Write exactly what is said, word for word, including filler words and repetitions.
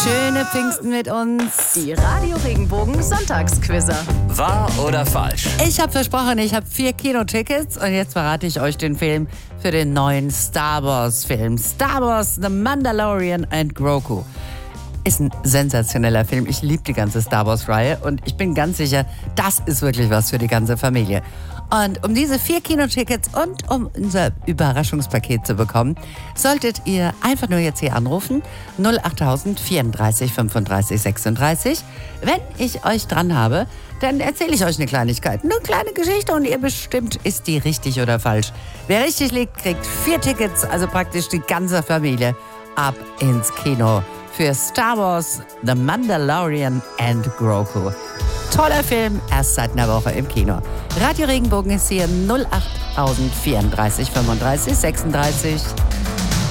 Schöne Pfingsten mit uns. Die Radio Regenbogen Sonntagsquizzer. Wahr oder falsch? Ich habe versprochen, ich habe vier Kinotickets und jetzt verrate ich euch den Film für den neuen Star Wars Film. Star Wars, The Mandalorian and Grogu. Ist ein sensationeller Film. Ich liebe die ganze Star Wars-Reihe und ich bin ganz sicher, das ist wirklich was für die ganze Familie. Und um diese vier Kinotickets und um unser Überraschungspaket zu bekommen, solltet ihr einfach nur jetzt hier anrufen. null achttausend vierunddreißig fünfunddreißig sechsunddreißig. Wenn ich euch dran habe, dann erzähle ich euch eine Kleinigkeit. Eine kleine Geschichte und ihr bestimmt, ist die richtig oder falsch. Wer richtig liegt, kriegt vier Tickets, also praktisch die ganze Familie, ab ins Kino für Star Wars, The Mandalorian and Grogu. Toller Film, erst seit einer Woche im Kino. Radio Regenbogen ist hier null achttausend vierunddreißig fünfunddreißig sechsunddreißig.